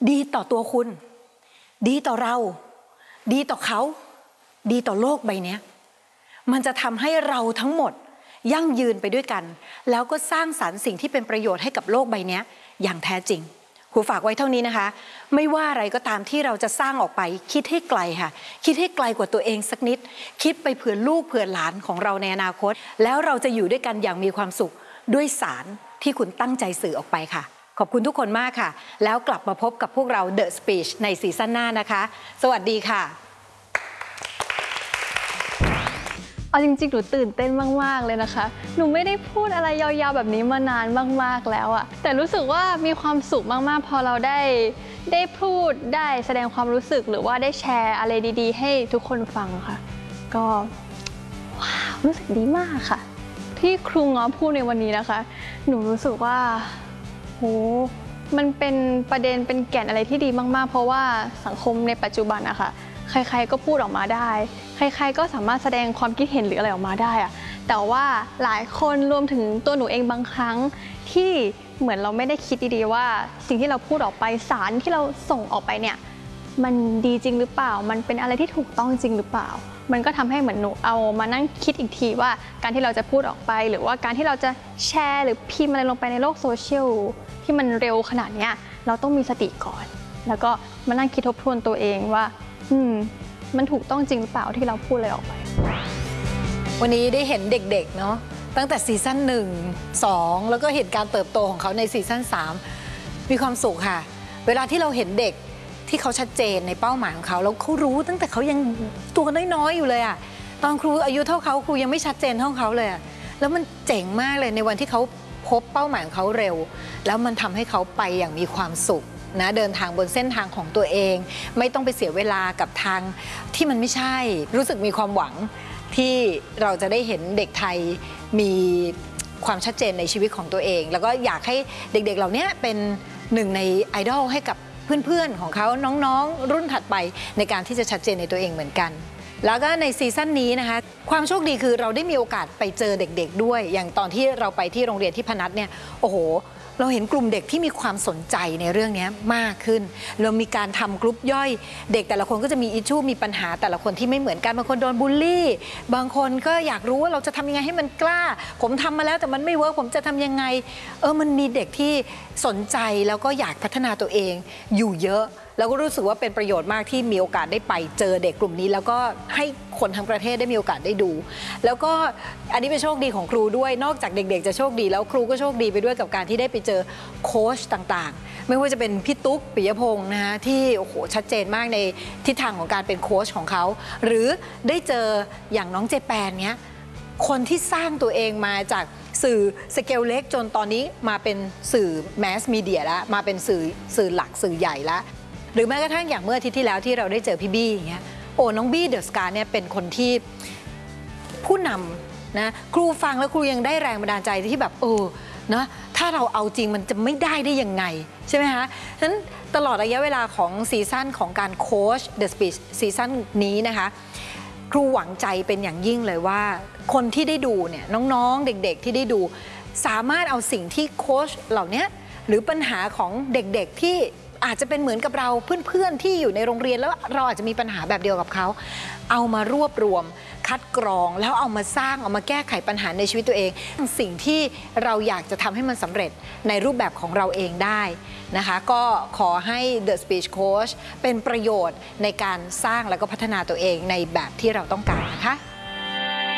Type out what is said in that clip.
ดีต่อตัวคุณดีต่อเราดีต่อเขาดีต่อโลกใบนี้มันจะทำให้เราทั้งหมดยั่งยืนไปด้วยกันแล้วก็สร้างสรรค์สิ่งที่เป็นประโยชน์ให้กับโลกใบนี้อย่างแท้จริงครูฝากไว้เท่านี้นะคะไม่ว่าอะไรก็ตามที่เราจะสร้างออกไปคิดให้ไกลค่ะคิดให้ไกลกว่าตัวเองสักนิดคิดไปเผื่อลูกเผื่อหลานของเราในอนาคตแล้วเราจะอยู่ด้วยกันอย่างมีความสุขด้วยสารที่คุณตั้งใจสื่อออกไปค่ะขอบคุณทุกคนมากค่ะแล้วกลับมาพบกับพวกเรา The Speech ในซีซั่นหน้านะคะสวัสดีค่ะเอาจริงๆหนูตื่นเต้นมากๆเลยนะคะหนูไม่ได้พูดอะไรยาวๆแบบนี้มานานมากๆแล้วอะแต่รู้สึกว่ามีความสุขมากๆพอเราได้พูดได้แสดงความรู้สึกหรือว่าได้แชร์อะไรดีๆให้ทุกคนฟังค่ะก็ว้าวรู้สึกดีมากค่ะที่ครูง้อพูดในวันนี้นะคะหนูรู้สึกว่าโหมันเป็นประเด็นเป็นแก่นอะไรที่ดีมากๆเพราะว่าสังคมในปัจจุบันอะค่ะใครๆก็พูดออกมาได้ใครๆก็สามารถแสดงความคิดเห็นหรืออะไรออกมาได้อะแต่ว่าหลายคนรวมถึงตัวหนูเองบางครั้งที่เหมือนเราไม่ได้คิดดีๆว่าสิ่งที่เราพูดออกไปสารที่เราส่งออกไปเนี่ยมันดีจริงหรือเปล่ามันเป็นอะไรที่ถูกต้องจริงหรือเปล่ามันก็ทำให้เหมือนหนูเอามานั่งคิดอีกทีว่าการที่เราจะพูดออกไปหรือว่าการที่เราจะแชร์หรือพิมพ์อะไรลงไปในโลกโซเชียลที่มันเร็วขนาดนี้เราต้องมีสติก่อนแล้วก็มานั่งคิดทบทวนตัวเองว่ามันถูกต้องจริงหรือเปล่าที่เราพูดอะไรออกไปวันนี้ได้เห็นเด็กๆเนาะตั้งแต่ซีซั่น1 2แล้วก็เห็นการเติบโตของเขาในซีซั่น3มีความสุขค่ะเวลาที่เราเห็นเด็กที่เขาชัดเจนในเป้าหมายของเขาแล้วเขารู้ตั้งแต่เขายังตัวน้อยๆอยู่เลยอะตอนครูอายุเท่าเขาครูยังไม่ชัดเจนเท่าเขาเลยอะแล้วมันเจ๋งมากเลยในวันที่เขาพบเป้าหมายของเขาเร็วแล้วมันทำให้เขาไปอย่างมีความสุขนะเดินทางบนเส้นทางของตัวเองไม่ต้องไปเสียเวลากับทางที่มันไม่ใช่รู้สึกมีความหวังที่เราจะได้เห็นเด็กไทยมีความชัดเจนในชีวิตของตัวเองแล้วก็อยากให้เด็กๆเหล่านี้เป็นหนึ่งในไอดอลให้กับเพื่อนๆของเขาน้องๆรุ่นถัดไปในการที่จะชัดเจนในตัวเองเหมือนกันแล้วก็ในซีซั่นนี้นะคะความโชคดีคือเราได้มีโอกาสไปเจอเด็กๆด้วยอย่างตอนที่เราไปที่โรงเรียนที่พนัสเนี่ยโอ้โหเราเห็นกลุ่มเด็กที่มีความสนใจในเรื่องนี้มากขึ้นเรามีการทำกลุ่มย่อยเด็กแต่ละคนก็จะมีอิชชูมีปัญหาแต่ละคนที่ไม่เหมือนกันบางคนโดนบูลลี่บางคนก็อยากรู้ว่าเราจะทำยังไงให้มันกล้าผมทำมาแล้วแต่มันไม่เวิร์กผมจะทำยังไงมันมีเด็กที่สนใจแล้วก็อยากพัฒนาตัวเองอยู่เยอะแล้วก็รู้สึกว่าเป็นประโยชน์มากที่มีโอกาสได้ไปเจอเด็กกลุ่มนี้แล้วก็ให้คนทั้งประเทศได้มีโอกาสได้ดูแล้วก็อันนี้เป็นโชคดีของครูด้วยนอกจากเด็กๆจะโชคดีแล้วครูก็โชคดีไปด้วยกับการที่ได้ไปเจอโค้ชต่างๆไม่ว่าจะเป็นพี่ตุ๊กปิยพงศ์นะคะที่โอ้โหชัดเจนมากในทิศทางของการเป็นโค้ชของเขาหรือได้เจออย่างน้องเจแปนเนี้ยคนที่สร้างตัวเองมาจากสื่อสเกลเล็กจนตอนนี้มาเป็นสื่อแมสมีเดียแล้วมาเป็นสื่อหลักสื่อใหญ่แล้วหรือแม้กระทั่งอย่างเมื่ออาทิตย์ที่แล้วที่เราได้เจอพี่บี้อย่างเงี้ยน้องบี้เดอะสกาเนี่ยเป็นคนที่ผู้นำนะครูฟังแล้วครูยังได้แรงบันดาลใจที่แบบนะถ้าเราเอาจริงมันจะไม่ได้ยังไงใช่ไหมคะฉะนั้นตลอดระยะเวลาของซีซั่นของการโค้ช The Speech ซีซั่นนี้นะคะครูหวังใจเป็นอย่างยิ่งเลยว่าคนที่ได้ดูเนี่ยน้องๆเด็กๆที่ได้ดูสามารถเอาสิ่งที่โค้ชเหล่านี้หรือปัญหาของเด็กๆที่อาจจะเป็นเหมือนกับเราเพื่อนๆที่อยู่ในโรงเรียนแล้วเราอาจจะมีปัญหาแบบเดียวกับเขาเอามารวบรวมคัดกรองแล้วเอามาสร้างเอามาแก้ไขปัญหาในชีวิตตัวเองสิ่งที่เราอยากจะทำให้มันสำเร็จในรูปแบบของเราเองได้นะคะก็ขอให้ The Speech Coach เป็นประโยชน์ในการสร้างแล้วก็พัฒนาตัวเองในแบบที่เราต้องการนะคะ